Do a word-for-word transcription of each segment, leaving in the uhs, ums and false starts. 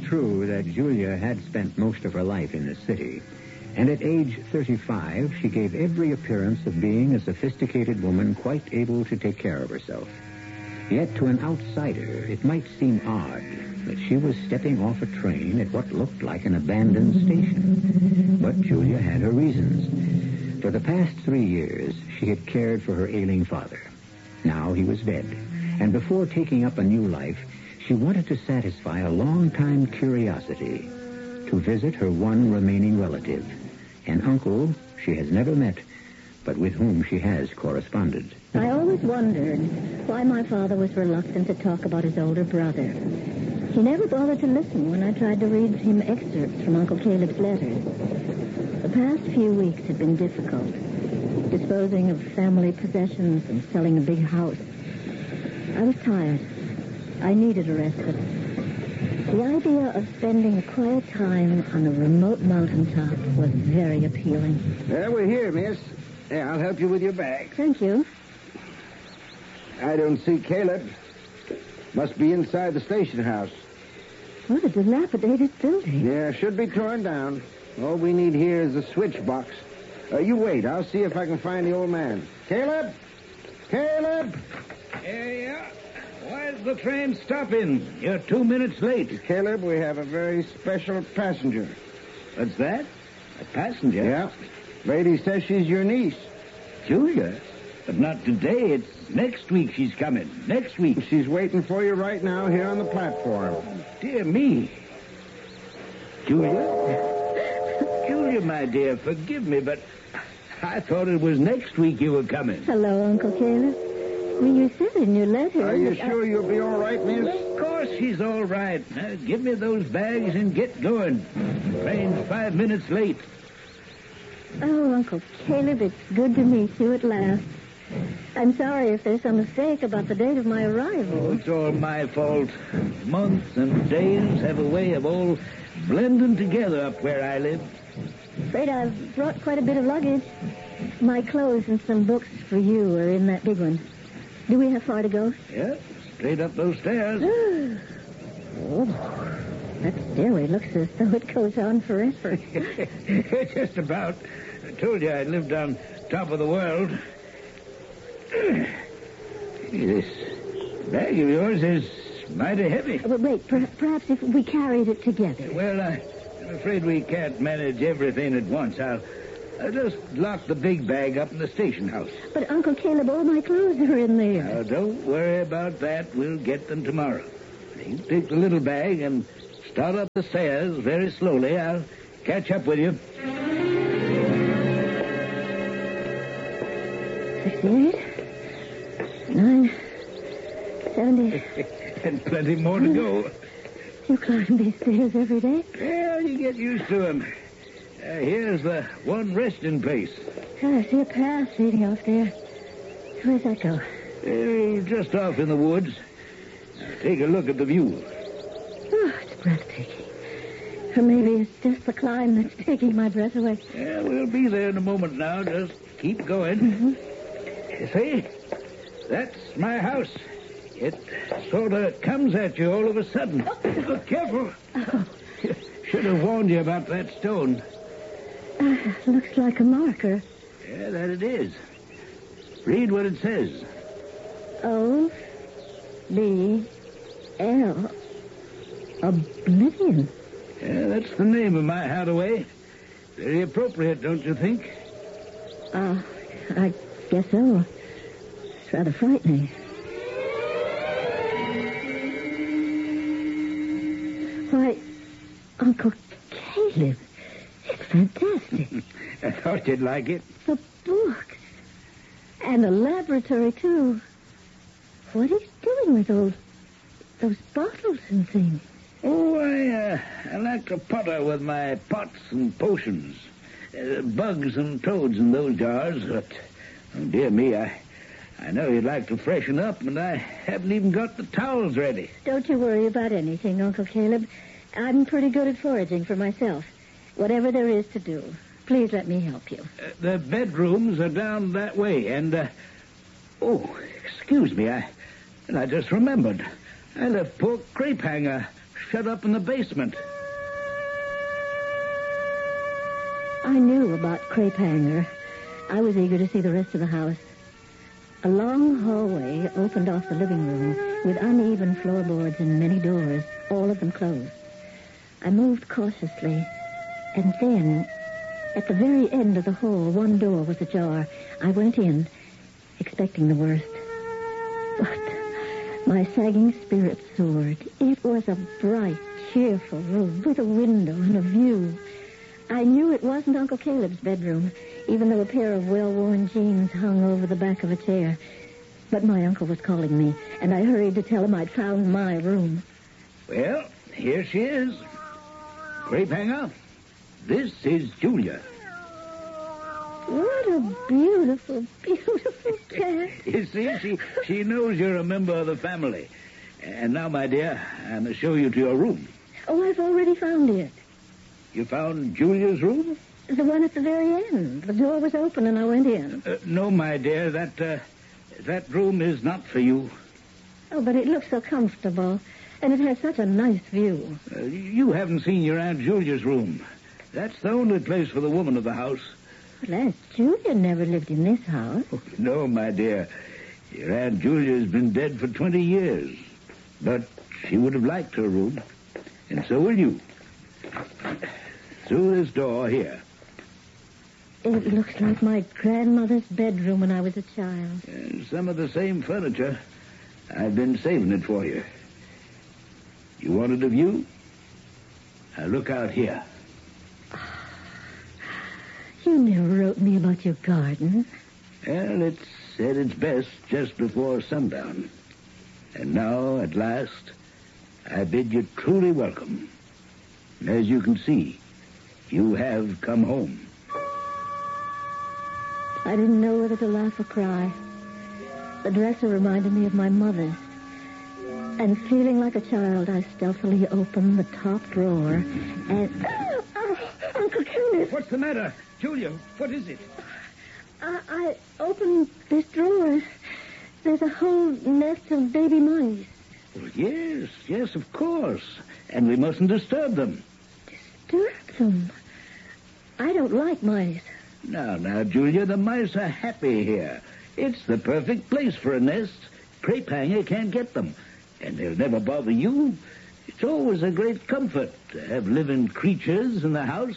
true that Julia had spent most of her life in the city, and at age thirty-five, she gave every appearance of being a sophisticated woman quite able to take care of herself. Yet to an outsider, it might seem odd that she was stepping off a train at what looked like an abandoned station. But Julia had her reasons. For the past three years, she had cared for her ailing father. Now he was dead, and before taking up a new life, she wanted to satisfy a long-time curiosity, to visit her one remaining relative, an uncle she has never met, but with whom she has corresponded. I always wondered why my father was reluctant to talk about his older brother. He never bothered to listen when I tried to read him excerpts from Uncle Caleb's letters. The past few weeks had been difficult, disposing of family possessions and selling a big house. I was tired. I needed a respite. The idea of spending a quiet time on a remote mountaintop was very appealing. Well, we're here, miss. Yeah, I'll help you with your bag. Thank you. I don't see Caleb. Must be inside the station house. What a dilapidated building. Yeah, should be torn down. All we need here is a switch box. Uh, you wait. I'll see if I can find the old man. Caleb? Caleb? Yeah, yeah. Why's the train stopping? You're two minutes late. Caleb, we have a very special passenger. What's that? A passenger? Yeah. Lady says she's your niece. Julia? But not today. It's next week she's coming. Next week. She's waiting for you right now here on the platform. Dear me. Julia? Julia, my dear, forgive me, but I thought it was next week you were coming. Hello, Uncle Caleb. Well, you said in your letter... Are you sure you'll be all right, miss? Of course she's all right. Now, give me those bags and get going. Train's five minutes late. Oh, Uncle Caleb, it's good to meet you at last. I'm sorry if there's some mistake about the date of my arrival. Oh, it's all my fault. Months and days have a way of all blending together up where I live. Afraid I've brought quite a bit of luggage. My clothes and some books for you are in that big one. Do we have far to go? Yeah, straight up those stairs. Oh, that stairway looks as though it goes on forever. Just about. I told you I lived on top of the world. This bag of yours is mighty heavy. But wait, per- perhaps if we carried it together. Well, I, I'm afraid we can't manage everything at once. I'll, I'll just lock the big bag up in the station house. But, Uncle Caleb, all my clothes are in there. Now, don't worry about that. We'll get them tomorrow. You take the little bag and start up the stairs very slowly. I'll catch up with you. Sixty-eight. Nine. Seventy. And plenty more to go. You climb these stairs every day? Well, you get used to them. Uh, here's the one resting place. Oh, I see a path leading off there. Where's that go? Uh, just off in the woods. Now, take a look at the view. Oh, it's breathtaking. Or maybe it's just the climb that's taking my breath away. Yeah, we'll be there in a moment now. Just keep going. Mm-hmm. You see? That's my house. It sort of comes at you all of a sudden. Oh, careful. Oh. Should have warned you about that stone. Uh, looks like a marker. Yeah, that it is. Read what it says. O B L Oblivion. Yeah, that's the name of my hideaway. Very appropriate, don't you think? Uh, I guess so. It's rather frightening. Why, Uncle Caleb, it's fantastic. I thought you'd like it. The books. And a laboratory, too. What are you doing with those, those bottles and things? Oh, I, uh, I like to putter with my pots and potions. Uh, bugs and toads in those jars, but, oh, dear me, I, I know you'd like to freshen up, and I haven't even got the towels ready. Don't you worry about anything, Uncle Caleb. I'm pretty good at foraging for myself. Whatever there is to do, please let me help you. Uh, the bedrooms are down that way, and, uh, oh, excuse me, I, and I just remembered. I left poor Crepe Hanger shut up in the basement. I knew about Crepe Hanger. I was eager to see the rest of the house. A long hallway opened off the living room with uneven floorboards and many doors, all of them closed. I moved cautiously, and then, at the very end of the hall, one door was ajar. I went in, expecting the worst. But my sagging spirit soared. It was a bright, cheerful room with a window and a view. I knew it wasn't Uncle Caleb's bedroom, even though a pair of well-worn jeans hung over the back of a chair. But my uncle was calling me, and I hurried to tell him I'd found my room. Well, here she is. Crepe Hanger, this is Julia. What a beautiful, beautiful cat. You see, she, she knows you're a member of the family. And now, my dear, I'm going to show you to your room. Oh, I've already found it. You found Julia's room? The one at the very end. The door was open and I went in. Uh, no, my dear, that, uh, that room is not for you. Oh, but it looks so comfortable. And it has such a nice view. Uh, you haven't seen your Aunt Julia's room. That's the only place for the woman of the house. Well, Aunt Julia never lived in this house. Oh, no, my dear. Your Aunt Julia's been dead for twenty years. But she would have liked her room. And so will you. Through this door here. It looks like my grandmother's bedroom when I was a child. And some of the same furniture. I've been saving it for you. You wanted a view? Now look out here. You never wrote me about your garden. Well, it's at its best just before sundown. And now, at last, I bid you truly welcome. And as you can see, you have come home. I didn't know whether to laugh or cry. The dresser reminded me of my mother's. And feeling like a child, I stealthily opened the top drawer and... Oh, oh, Uncle Caleb! What's the matter? Julia, what is it? I, I opened this drawer. There's a whole nest of baby mice. Well, yes, yes, of course. And we mustn't disturb them. Disturb them? I don't like mice. Now, now, Julia, the mice are happy here. It's the perfect place for a nest. Crepe Hanger can't get them. And they'll never bother you. It's always a great comfort to have living creatures in the house.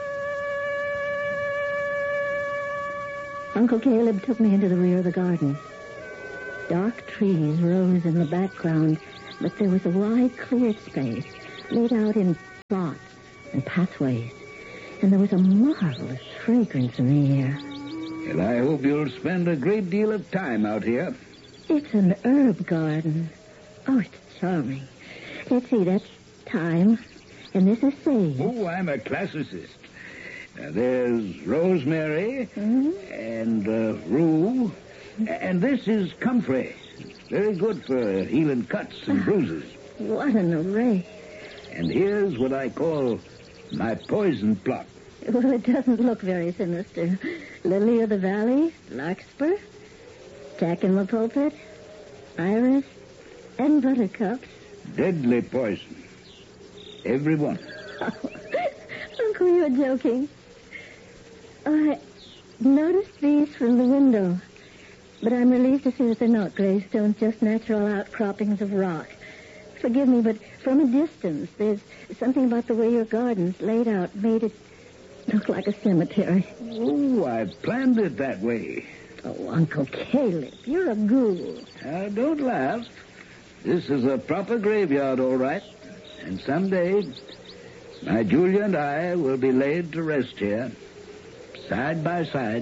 Uncle Caleb took me into the rear of the garden. Dark trees rose in the background, but there was a wide, clear space laid out in plots and pathways. And there was a marvelous fragrance in the air. Well, I hope you'll spend a great deal of time out here. It's an herb garden. Oh, it's charming. Let's see, that's thyme. And this is sage. Oh, I'm a classicist. Now, there's rosemary Mm-hmm. and uh, rue. And this is comfrey. Very good for healing cuts and bruises. What an array. And here's what I call my poison plot. Well, it doesn't look very sinister. Lily of the Valley, larkspur, Jack in the Pulpit, iris, and buttercups. Deadly poison. Every one. Oh, Uncle, you're joking. I noticed these from the window, but I'm relieved to see that they're not gravestones, just natural outcroppings of rock. Forgive me, but from a distance, there's something about the way your garden's laid out made it look like a cemetery. Oh, I've planned it that way. Oh, Uncle Caleb, you're a ghoul. Now, don't laugh. This is a proper graveyard, all right. And someday, my Julia and I will be laid to rest here, side by side.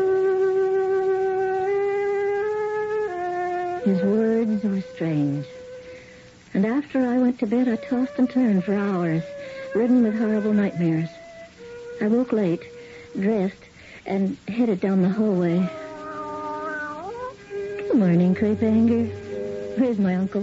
His words were strange. And after I went to bed, I tossed and turned for hours, ridden with horrible nightmares. I woke late, dressed, and headed down the hallway. Good morning, Crepe Hanger. Where's my uncle?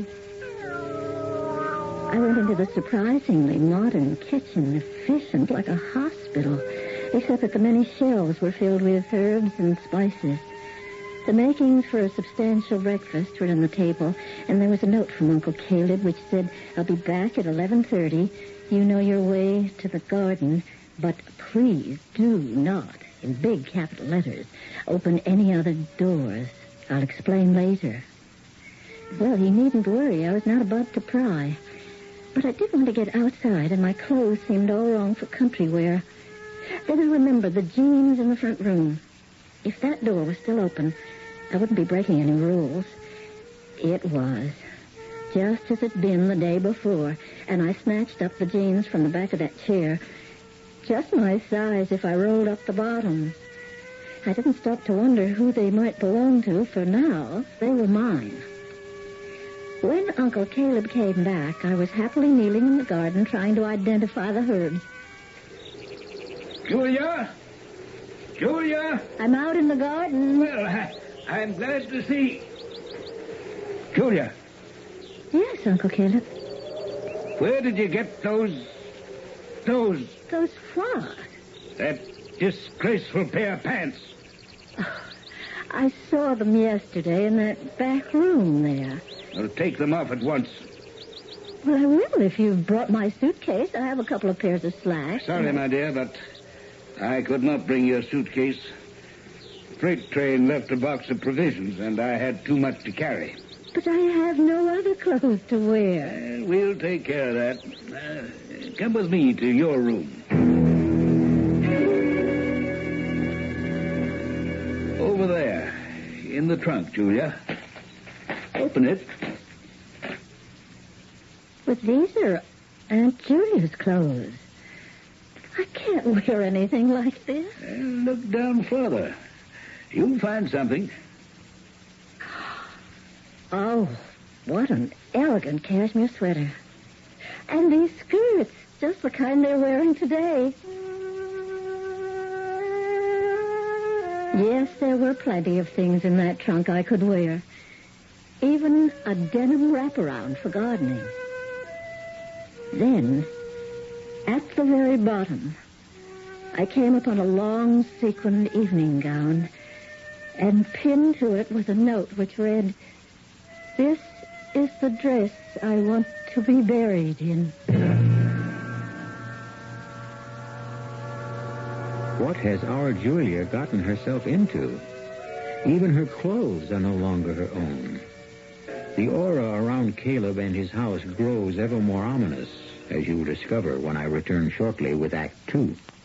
I went into the surprisingly modern kitchen, efficient like a hospital, except that the many shelves were filled with herbs and spices. The makings for a substantial breakfast were on the table, and there was a note from Uncle Caleb which said, I'll be back at eleven thirty. You know your way to the garden, but please do not, in big capital letters, open any other doors. I'll explain later. Well, he needn't worry. I was not about to pry. But I did want to get outside, and my clothes seemed all wrong for country wear. Then I remembered the jeans in the front room. If that door was still open, I wouldn't be breaking any rules. It was, just as it'd been the day before, and I snatched up the jeans from the back of that chair. Just my size if I rolled up the bottoms. I didn't stop to wonder who they might belong to, for now they were mine. When Uncle Caleb came back, I was happily kneeling in the garden trying to identify the herbs. Julia? Julia? I'm out in the garden. Well, I, I'm glad to see... Julia, Yes, Uncle Caleb. where did you get those... those... Those what? that disgraceful pair of pants? I saw them yesterday in that back room there. I'll take them off at once. Well, I will if you've brought my suitcase. I have a couple of pairs of slacks. Sorry, my dear, but I could not bring your suitcase. The freight train left a box of provisions, and I had too much to carry. But I have no other clothes to wear. Uh, we'll take care of that. Uh, come with me to your room. Over there, in the trunk, Julia. Open it. But these are Aunt Julia's clothes. I can't wear anything like this. Uh, look down further. You'll find something. Oh, what an elegant cashmere sweater. And these skirts, just the kind they're wearing today. Yes, there were plenty of things in that trunk I could wear. Even a denim wraparound for gardening. Then, at the very bottom, I came upon a long sequined evening gown, and pinned to it was a note which read, "This is the dress I want to be buried in." What has our Julia gotten herself into? Even her clothes are no longer her own. The aura around Caleb and his house grows ever more ominous, as you will discover when I return shortly with Act Two.